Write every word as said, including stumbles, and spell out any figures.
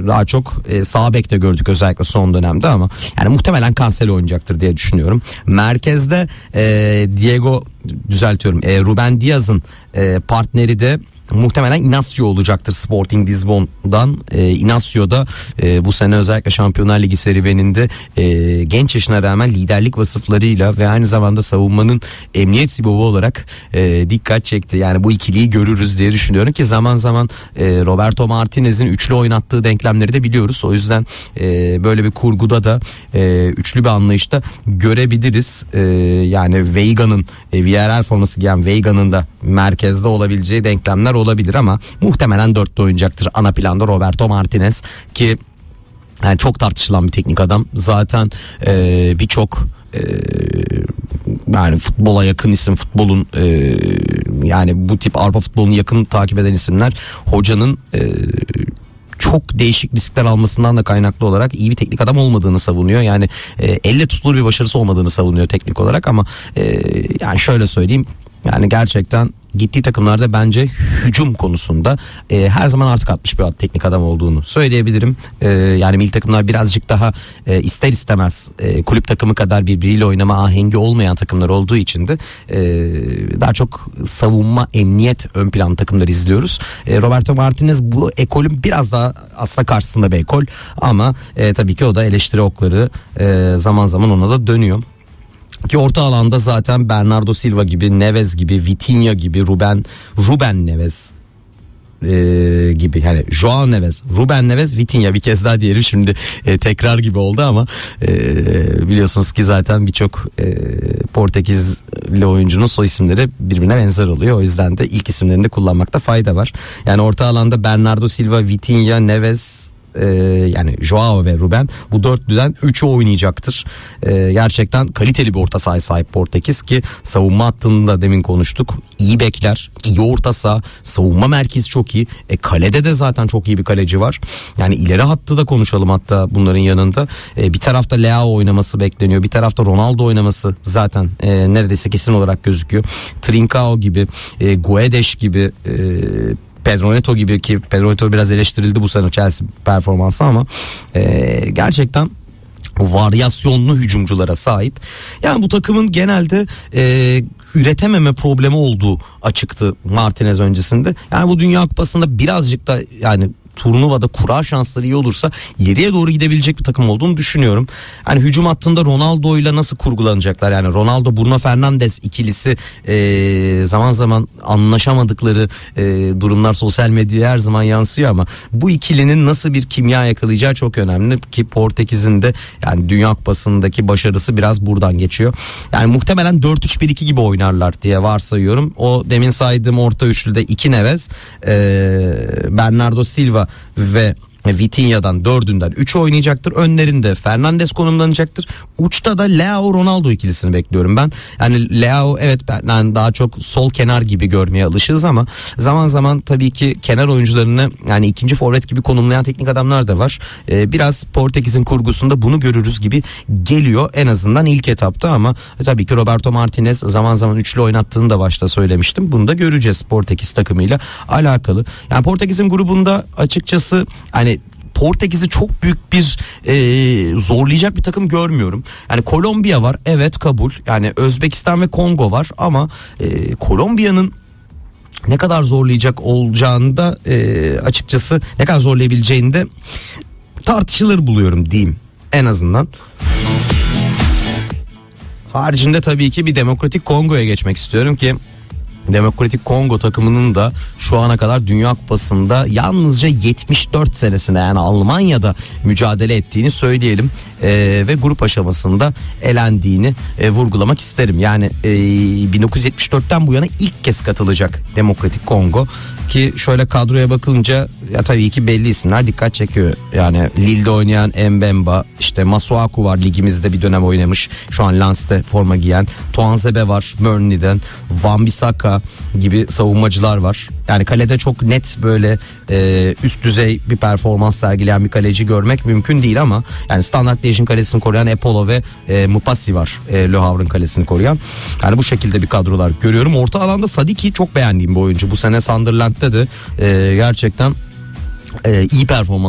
daha çok e, sağ bekte gördük özellikle son dönemde ama yani muhtemelen Cancelo oynayacaktır diye düşünüyorum. Merkezde e, Diego düzeltiyorum e, Ruben Dias'ın e, partneri de muhtemelen Inacio olacaktır Sporting Lisbon'dan. E, Inacio da e, bu sene özellikle Şampiyonlar Ligi serüveninde e, genç yaşına rağmen liderlik vasıflarıyla ve aynı zamanda savunmanın emniyet sibobu olarak e, dikkat çekti. Yani bu ikiliyi görürüz diye düşünüyorum ki zaman zaman e, Roberto Martinez'in üçlü oynattığı denklemleri de biliyoruz. O yüzden e, böyle bir kurguda da e, üçlü bir anlayışta görebiliriz. E, yani Veiga'nın e, Villarreal forması giyen Veiga'nın da merkezde olabileceği denklemler olabilir ama muhtemelen dörtte oynayacaktır ana planda Roberto Martinez ki yani çok tartışılan bir teknik adam. Zaten e, birçok e, yani futbola yakın isim, futbolun e, yani bu tip Avrupa futbolunu yakın takip eden isimler hocanın e, çok değişik riskler almasından da kaynaklı olarak iyi bir teknik adam olmadığını savunuyor. Yani e, elle tutulur bir başarısı olmadığını savunuyor teknik olarak ama e, yani şöyle söyleyeyim, yani gerçekten gittiği takımlarda bence hücum konusunda e, her zaman artık atmış bir teknik adam olduğunu söyleyebilirim. E, yani milli takımlar birazcık daha e, ister istemez e, kulüp takımı kadar birbiriyle oynama ahengi olmayan takımlar olduğu için de e, daha çok savunma, emniyet ön plan takımları izliyoruz. E, Roberto Martinez bu ekolün biraz daha aslında karşısında bir ekol ama e, tabii ki o da eleştiri okları e, zaman zaman ona da dönüyor. Ki orta alanda zaten Bernardo Silva gibi, Neves gibi, Vitinha gibi, Ruben Ruben Neves e, gibi, yani Joao Neves, Ruben Neves, Vitinha, bir kez daha diyelim şimdi e, tekrar gibi oldu ama e, biliyorsunuz ki zaten birçok e, Portekizli oyuncunun soy isimleri birbirine benzer oluyor. O yüzden de ilk isimlerini de kullanmakta fayda var. Yani orta alanda Bernardo Silva, Vitinha, Neves, Ee, yani Joao ve Ruben, bu dörtlüden üçü oynayacaktır. Ee, gerçekten kaliteli bir orta sahaya sahip Portekiz ki savunma hattında demin konuştuk. İyi bekler, iyi orta saha, savunma merkezi çok iyi. E, kalede de zaten çok iyi bir kaleci var. Yani ileri hattı da konuşalım hatta bunların yanında. E, bir tarafta Leao oynaması bekleniyor. Bir tarafta Ronaldo oynaması zaten e, neredeyse kesin olarak gözüküyor. Trincao gibi, e, Guedes gibi, e, Pedro Neto gibi, ki Pedro Neto biraz eleştirildi bu sene Chelsea performansı ama e, gerçekten varyasyonlu hücumculara sahip. Yani bu takımın genelde e, üretememe problemi olduğu açıktı Martinez öncesinde. Yani bu Dünya Kupası'nda birazcık da yani turnuvada kura şansları iyi olursa ileriye doğru gidebilecek bir takım olduğunu düşünüyorum. Hani hücum hattında Ronaldo ile nasıl kurgulanacaklar? Yani Ronaldo Bruno Fernandes ikilisi e, zaman zaman anlaşamadıkları e, durumlar sosyal medyaya her zaman yansıyor ama bu ikilinin nasıl bir kimya yakalayacağı çok önemli ki Portekiz'in de yani Dünya Kupası'ndaki başarısı biraz buradan geçiyor. Yani muhtemelen dört üç bir iki gibi oynarlar diye varsayıyorum. O demin saydığım orta üçlüde iki Neves, e, Bernardo Silva ve Vitinha'dan dördünden üç oynayacaktır. Önlerinde Fernandes konumlanacaktır. Uçta da Leao Ronaldo ikilisini bekliyorum ben. Yani Leao evet ben yani daha çok sol kenar gibi görmeye alışığız ama zaman zaman tabii ki kenar oyuncularını yani ikinci forvet gibi konumlayan teknik adamlar da var. Ee, biraz Portekiz'in kurgusunda bunu görürüz gibi geliyor en azından ilk etapta ama tabii ki Roberto Martinez zaman zaman üçlü oynattığını da başta söylemiştim. Bunu da göreceğiz Portekiz takımıyla alakalı. Yani Portekiz'in grubunda açıkçası hani Portekiz'i çok büyük bir e, zorlayacak bir takım görmüyorum. Yani Kolombiya var, evet kabul. Yani Özbekistan ve Kongo var ama e, Kolombiya'nın ne kadar zorlayacak olacağını da e, açıkçası ne kadar zorlayabileceğini de tartışılır buluyorum diyeyim en azından. Haricinde tabii ki bir Demokratik Kongo'ya geçmek istiyorum ki Demokratik Kongo takımının da şu ana kadar Dünya Kupası'nda yalnızca yetmiş dört senesine yani Almanya'da mücadele ettiğini söyleyelim ee, ve grup aşamasında elendiğini e, vurgulamak isterim. Yani e, bin dokuz yüz yetmiş dörtten bu yana ilk kez katılacak Demokratik Kongo ki şöyle kadroya bakılınca ya tabii ki belli isimler dikkat çekiyor. Yani Lille'de oynayan Mbemba, işte Masuaku var, ligimizde bir dönem oynamış, şu an Lens'te forma giyen. Tuanzebe var Burnley'den, Wan-Bissaka gibi savunmacılar var. Yani kalede çok net böyle e, üst düzey bir performans sergileyen bir kaleci görmek mümkün değil ama yani Standard Liège'in kalesini koruyan Epolo ve e, Mupasi var. E, Le Havre'ın kalesini koruyan. Yani bu şekilde bir kadrolar görüyorum. Orta alanda Sadiki çok beğendiğim bir oyuncu. Bu sene Sunderland'da da e, gerçekten e, iyi performans